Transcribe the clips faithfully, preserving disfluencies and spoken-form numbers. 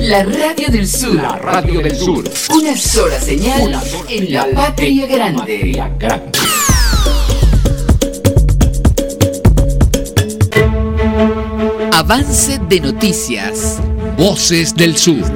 La Radio del Sur. La Radio del Sur. Una sola señal, Una sola en señal la patria en grande. Patria grande. Avance de noticias. Voces del Sur.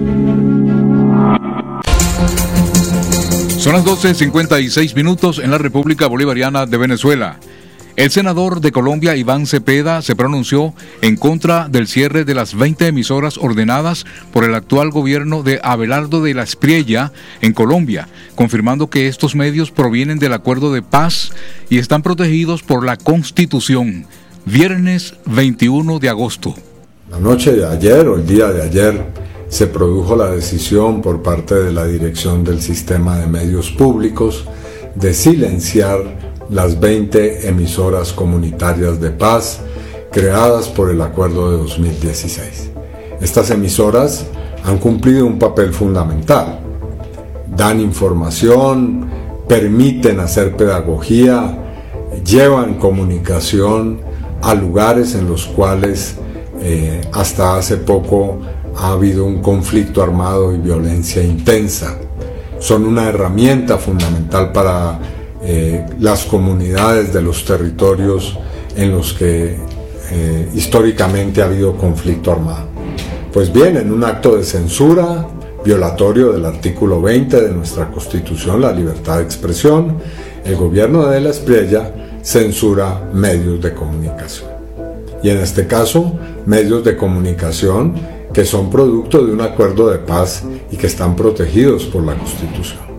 Son las doce cincuenta y seis minutos en la República Bolivariana de Venezuela. El senador de Colombia, Iván Cepeda, se pronunció en contra del cierre de las veinte emisoras ordenadas por el actual gobierno de Abelardo de la Espriella en Colombia, confirmando que estos medios provienen del acuerdo de paz y están protegidos por la Constitución. Viernes veintiuno de agosto. La noche de ayer o el día de ayer se produjo la decisión por parte de la dirección del sistema de medios públicos de silenciar las veinte emisoras comunitarias de paz creadas por el acuerdo de dos mil dieciséis. Estas emisoras han cumplido un papel fundamental. Dan información, permiten hacer pedagogía, llevan comunicación a lugares en los cuales eh, hasta hace poco ha habido un conflicto armado y violencia intensa. Son una herramienta fundamental para Eh, las comunidades de los territorios en los que eh, históricamente ha habido conflicto armado. Pues bien, en un acto de censura violatorio del artículo veinte de nuestra Constitución, la libertad de expresión, el gobierno de la Espriella censura medios de comunicación. Y en este caso, medios de comunicación que son producto de un acuerdo de paz y que están protegidos por la Constitución.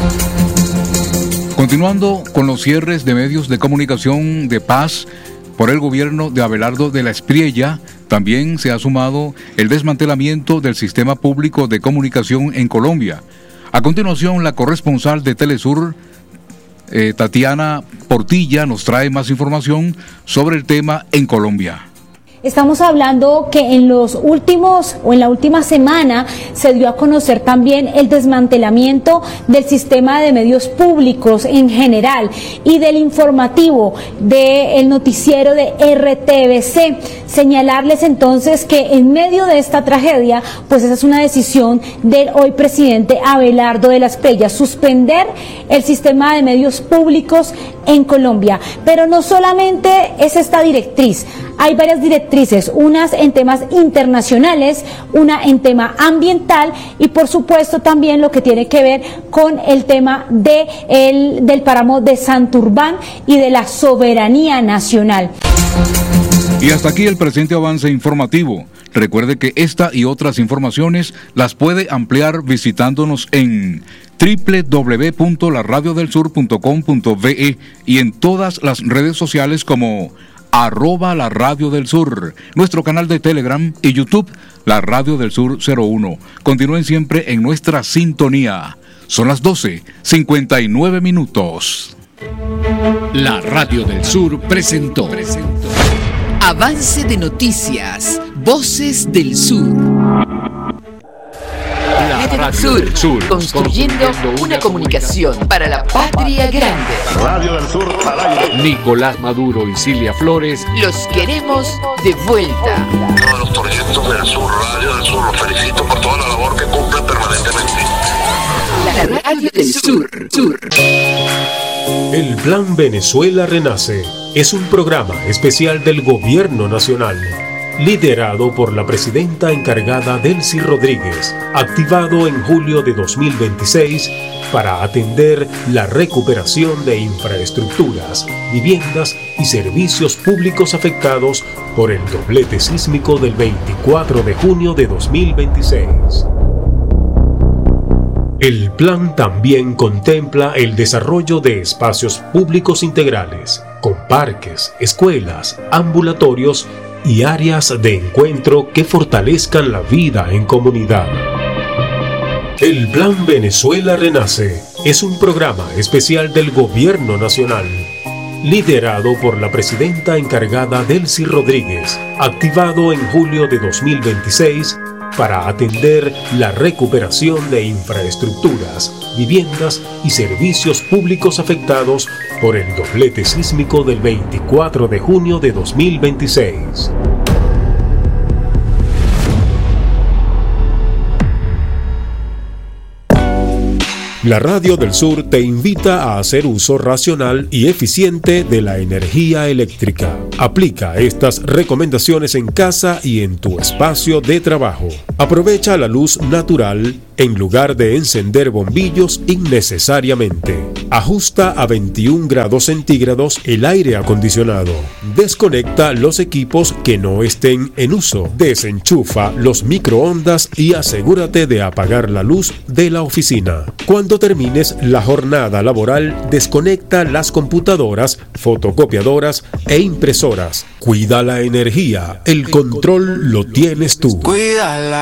Continuando con los cierres de medios de comunicación de paz por el gobierno de Abelardo de la Espriella, también se ha sumado el desmantelamiento del sistema público de comunicación en Colombia. A continuación, la corresponsal de Telesur, eh, Tatiana Portilla, nos trae más información sobre el tema en Colombia. Estamos hablando que en los últimos o en la última semana se dio a conocer también el desmantelamiento del sistema de medios públicos en general y del informativo del noticiero de R T V C. Señalarles entonces que en medio de esta tragedia, pues esa es una decisión del hoy presidente Abelardo de la Espriella, suspender el sistema de medios públicos en Colombia. Pero no solamente es esta directriz, hay varias directrices, unas en temas internacionales, una en tema ambiental y por supuesto también lo que tiene que ver con el tema de el, del páramo de Santurbán y de la soberanía nacional. Y hasta aquí el presente avance informativo. Recuerde que esta y otras informaciones las puede ampliar visitándonos en doble u doble u doble u punto la radio del sur punto com punto be y en todas las redes sociales como arroba la Radio del Sur, nuestro canal de Telegram y YouTube, la Radio del Sur cero uno. Continúen siempre en nuestra sintonía. Son las doce cincuenta y nueve minutos. La Radio del Sur presentó. presentó. Avance de noticias. Voces del Sur. La Radio del Radio Sur, del Sur, construyendo una comunicación para la patria grande. Radio del Sur al aire. Nicolás Maduro y Cilia Flores. Los queremos de vuelta. Todos los proyectos del Sur, Radio del Sur, los felicito por toda la labor que cumplen permanentemente. La Radio del Sur. Sur. El Plan Venezuela Renace es un programa especial del Gobierno Nacional, liderado por la presidenta encargada Delcy Rodríguez, activado en julio de dos mil veintiséis para atender la recuperación de infraestructuras, viviendas y servicios públicos afectados por el doblete sísmico del veinticuatro de junio de dos mil veintiséis. El plan también contempla el desarrollo de espacios públicos integrales, con parques, escuelas, ambulatorios y áreas de encuentro que fortalezcan la vida en comunidad. El Plan Venezuela Renace es un programa especial del Gobierno Nacional, liderado por la presidenta encargada Delcy Rodríguez, activado en julio de dos mil veintiséis para atender la recuperación de infraestructuras, viviendas y servicios públicos afectados por el doblete sísmico del veinticuatro de junio de dos mil veintiséis. La Radio del Sur te invita a hacer uso racional y eficiente de la energía eléctrica. Aplica estas recomendaciones en casa y en tu espacio de trabajo. Aprovecha la luz natural en lugar de encender bombillos innecesariamente. Ajusta a veintiún grados centígrados el aire acondicionado. Desconecta los equipos que no estén en uso. Desenchufa los microondas y asegúrate de apagar la luz de la oficina. Cuando termines la jornada laboral, desconecta las computadoras, fotocopiadoras e impresoras. Cuida la energía. El control lo tienes tú. Cuídala.